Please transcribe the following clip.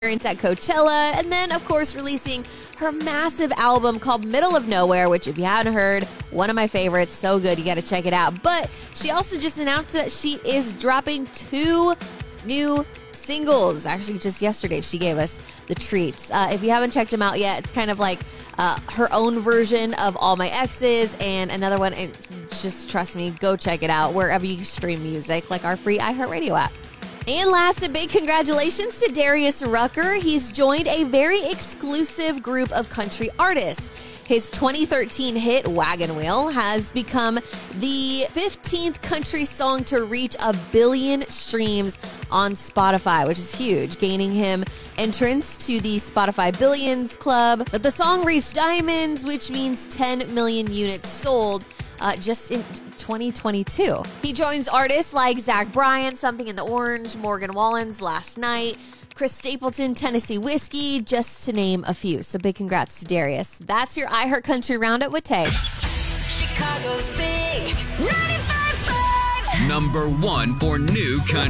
at Coachella, and then, of course, releasing her massive album called Middle of Nowhere, which, if you haven't heard, one of my favorites. So good. You got to check it out. But she also just announced that she is dropping 2 new singles. Actually, just yesterday, she gave us the treats. If you haven't checked them out yet, it's kind of like her own version of All My Exes and another one. And just trust me, go check it out wherever you stream music, like our free iHeartRadio app. And last, a big congratulations to Darius Rucker. He's joined a very exclusive group of country artists. His 2013 hit, Wagon Wheel, has become the 15th country song to reach 1 billion streams on Spotify, which is huge, gaining him entrance to the Spotify Billions Club. But the song reached diamonds, which means 10 million units sold just in 2022. He joins artists like Zach Bryan, Something in the Orange, Morgan Wallen's Last Night, Chris Stapleton, Tennessee Whiskey, just to name a few. So big congrats to Darius. That's your iHeart Country Roundup with Tay. Chicago's big 95.5. #1 for new country.